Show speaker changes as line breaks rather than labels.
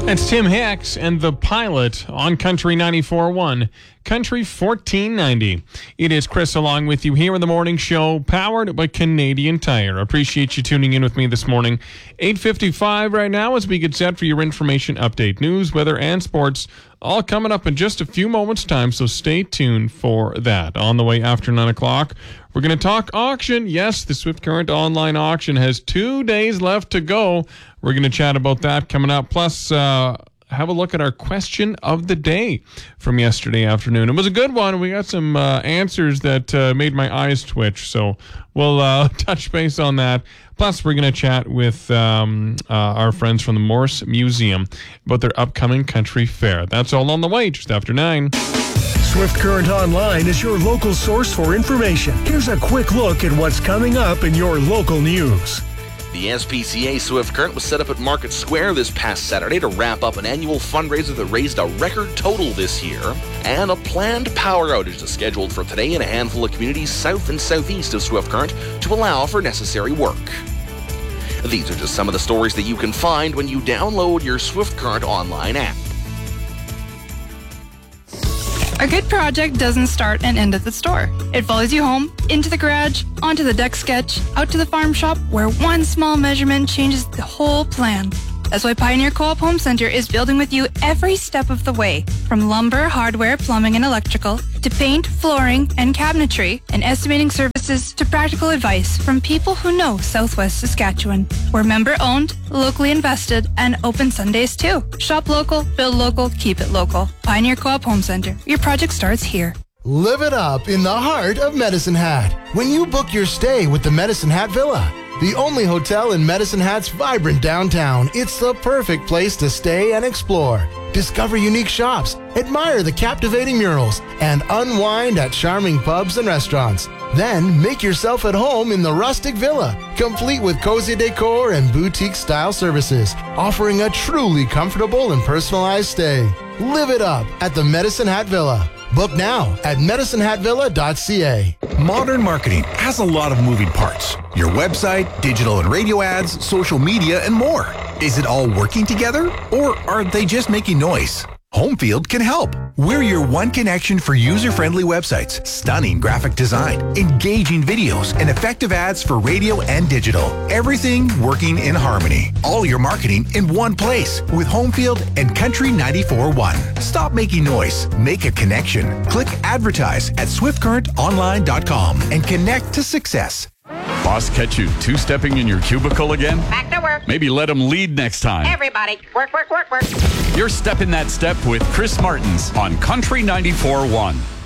It's Tim Hicks and The Pilot on Country 94.1, Country 1490. It is Chris along with you here in the morning show, powered by Canadian Tire. Appreciate you tuning in with me this morning. 8:55 right now as we get set for your information update. News, weather, and sports all coming up in just a few moments' time, so stay tuned for that. On the way after 9 o'clock, we're going to talk auction. Yes, the Swift Current online auction has 2 days left to go. We're going to chat about that coming up. Plus, have a look at our question of the day from yesterday afternoon. It was a good one. We got some answers that made my eyes twitch, so we'll touch base on that. Plus, we're going to chat with our friends from the Morse Museum about their upcoming country fair. That's all on the way, just after 9.
Swift Current Online is your local source for information. Here's a quick look at what's coming up in your local news.
The SPCA Swift Current was set up at Market Square this past Saturday to wrap up an annual fundraiser that raised a record total this year. And a planned power outage is scheduled for today in a handful of communities south and southeast of Swift Current to allow for necessary work. These are just some of the stories that you can find when you download your Swift Current online app.
A good project doesn't start and end at the store. It follows you home, into the garage, onto the deck sketch, out to the farm shop, where one small measurement changes the whole plan. That's why Pioneer Co-op Home Center is building with you every step of the way. From lumber, hardware, plumbing, and electrical, to paint, flooring, and cabinetry, and estimating services to practical advice from people who know Southwest Saskatchewan. We're member-owned, locally invested, and open Sundays too. Shop local, build local, keep it local. Pioneer Co-op Home Center. Your project starts here.
Live it up in the heart of Medicine Hat when you book your stay with the Medicine Hat Villa. The only hotel in Medicine Hat's vibrant downtown, it's the perfect place to stay and explore. Discover unique shops, admire the captivating murals, and unwind at charming pubs and restaurants. Then make yourself at home in the rustic villa, complete with cozy decor and boutique-style services, offering a truly comfortable and personalized stay. Live it up at the Medicine Hat Villa. Book now at medicinehatvilla.ca.
Modern marketing has a lot of moving parts. Your website, digital and radio ads, social media, and more. Is it all working together, or are they just making noise? Homefield can help. We're your one connection for user-friendly websites, stunning graphic design, engaging videos, and effective ads for radio and digital. Everything working in harmony. All your marketing in one place with Homefield and Country 94.1. Stop making noise. Make a connection. Click advertise at swiftcurrentonline.com and connect to success.
Boss catch you two-stepping in your cubicle again?
Back to work.
Maybe let him lead next time.
Everybody, work, work, work, work.
You're stepping that step with Chris Martins on Country 94.1.